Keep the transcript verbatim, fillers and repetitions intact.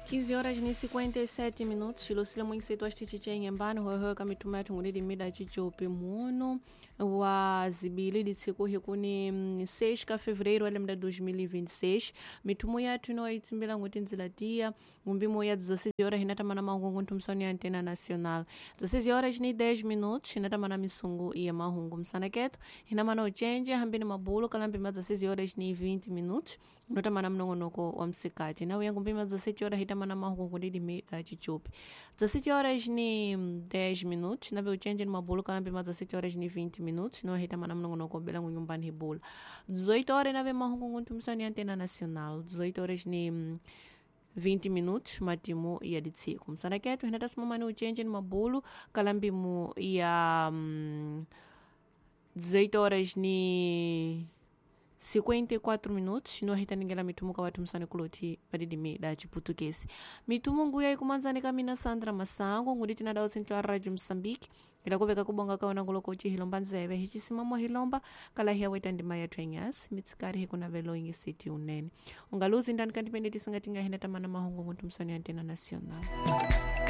quinze horas ni cinquenta e sete minutos. Chilosila mwinsetu wa chichiche nyembani hoho kama mituma yetu ngulidi mida chichope muno wa zibili ditsiku hikuni seis ka fevereiro wale mda dois mil e vinte e seis. Mitumu yetu ino itimbila nguti nzilatia ngumbi moya dezesseis horas hinata mana mahungu ntumsoni ya antena nacional. dezesseis horas ni dez minutos hinata mana misungu iya mahungu msana ketu hina mana uchenje hambini mabulu kalambi ma dezesseis horas ni vinte minutos nota mana mnongonoko wa msikati na uya ngumbi ma dezessete horas hita mana mahungu ngulidi mida chichope. dezessete horas ni dez minutos na uchenje ni mabulu kalambi ma dezessete horas ni vinte minutos no hita mana mnongonoko bela ngunyumbani hibula. dezoito horas na mahungu ntumsoni ya antena nacional. dezoito horas ni vinte minutos matimu ya ditsiku msana ketu hinata simama ni uchenje ni mabulu kalambimu ya um, dezoito horas ni cinquenta e quatro minutos no hita ningela mitumu kwa watu msani kuloti badidimi da chiputukesi mitumu nguya ikumanzani kamina Sandra Masango nguditi na dao sintu wa Radio Msambiki ila kubeka kubonga kawana nguloko uchi hilomba nzebe hichi simamo hilomba kala hiya weta ndima ya twenyas mitsikari hikuna velo ingi siti unene ungaluzi ndani kantipende tisangatinga hinata mana mahungu nguntu msani antena nacional.